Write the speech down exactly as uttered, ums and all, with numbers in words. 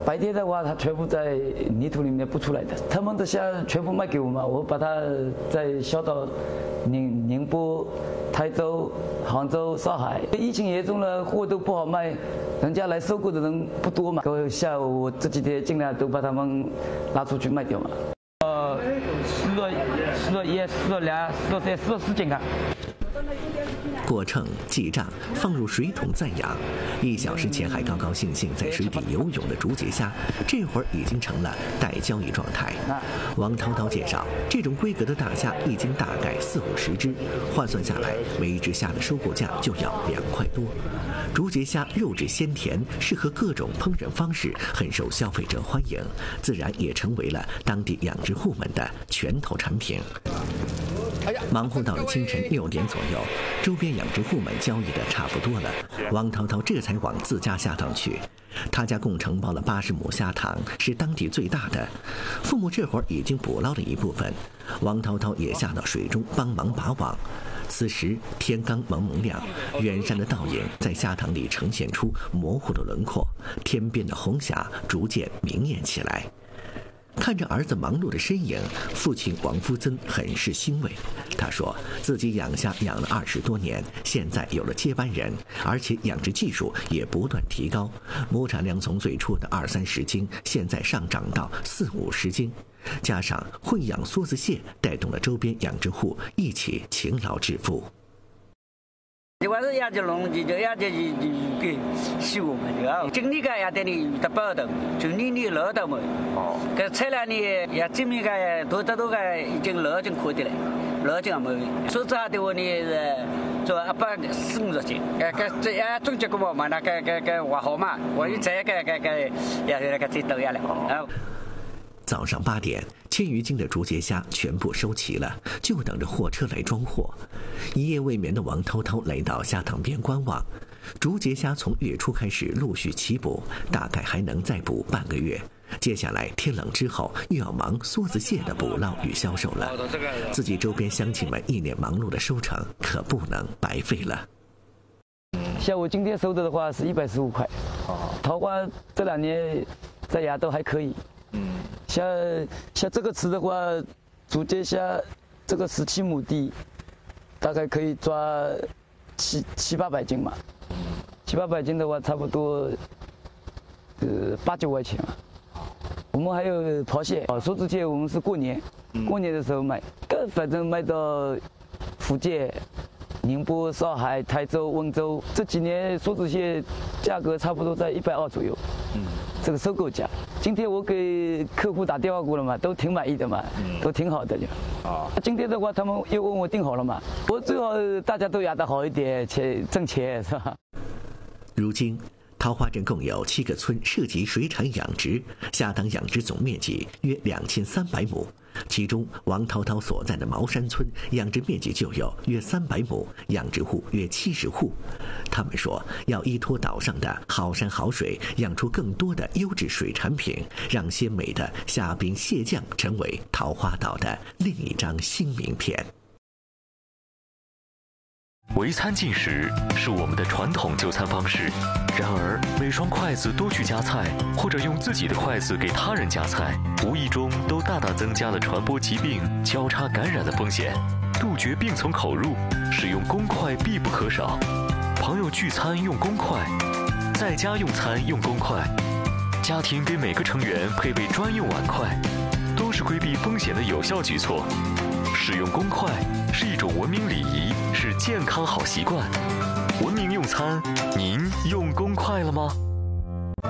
白天的话，它全部在泥土里面不出来的。他们的虾全部卖给我们，我把它再销到宁宁波、台州、杭州、上海。疫情严重了，货都不好卖，人家来收购的人不多嘛。各下午我这几天尽量都把它们拉出去卖掉嘛。呃，四个、四个一、四个两、四个三、四个四斤啊。 过秤、记账，放入水桶暂养。一小时前还高高兴兴在水底游泳的竹节虾，这会儿已经成了待交易状态。王涛涛介绍，这种规格的大虾一斤大概四五十只，换算下来，每一只虾的收购价就要两块多。竹节虾肉质鲜甜，适合各种烹饪方式，很受消费者欢迎，自然也成为了当地养殖户们的拳头产品。忙活到了清晨六点左右，周边养殖户们交易的差不多了，王涛涛这才往自家虾塘去。他家共承包了八十亩虾塘，是当地最大的。父母这会儿已经捕捞了一部分，王涛涛也下到水中帮忙把网。此时天刚蒙蒙亮，远山的倒影在虾塘里呈现出模糊的轮廓，天边的红霞逐渐明艳起来。看着儿子忙碌的身影，父亲王福增很是欣慰。他说自己养虾养了二十多年，现在有了接班人，而且养殖技术也不断提高，亩产量从最初的二三十斤，现在上涨到四五十斤。加上会养梭子蟹，带动了周边养殖户一起勤劳致富。 你话是养殖农就就养殖就就给习惯嘛，就啊，今年个养的你得包的，就年年老的嘛。哦。搿这两年也今年个多得多个已经老斤可的了，老斤也没有。说这的话呢是做一百四五十斤，搿搿这也总结个嘛嘛，那搿搿搿还好嘛，我一再搿搿搿也是那个最多呀了。啊。 早上八点，千余斤的竹节虾全部收齐了，就等着货车来装货。一夜未眠的王涛涛来到虾塘边观望。竹节虾从月初开始陆续起捕，大概还能再捕半个月。接下来天冷之后，又要忙梭子蟹的捕捞与销售了。自己周边乡亲们一年忙碌的收成，可不能白费了。 像我今天收的的话是一百十五块。桃花这两年在亚都还可以。嗯，像像这个池的话，竹节虾这个十七亩地，大概可以抓七七八百斤嘛。七八百斤的话，差不多呃八九块钱嘛。我们还有螃蟹，哦，梭子蟹我们是过年，过年的时候卖，呃，反正卖到福建、宁波、上海、台州、温州，这几年梭子蟹价格差不多在一百二左右。嗯。这个收购价，今天我给客户打电话过了嘛，都挺满意的嘛，都挺好的就。啊，今天的话他们又问我订好了嘛，我最好大家都养得好一点，钱挣钱是吧？ 如今，桃花镇共有七个村涉及水产养殖，虾塘养殖总面积约两千三百亩。其中，王涛涛所在的茅山村养殖面积就有约三百亩，养殖户约七十户。他们说，要依托岛上的好山好水，养出更多的优质水产品，让鲜美的虾兵蟹将成为桃花岛的另一张新名片。 围餐进食是我们的传统就餐方式，然而每双筷子都去夹菜，或者用自己的筷子给他人夹菜，无意中都大大增加了传播疾病、交叉感染的风险。杜绝病从口入，使用公筷必不可少。朋友聚餐用公筷，在家用餐用公筷，家庭给每个成员配备专用碗筷，都是规避风险的有效举措。使用公筷是一种文明礼仪，是健康好习惯。文明用餐，您用公筷了吗？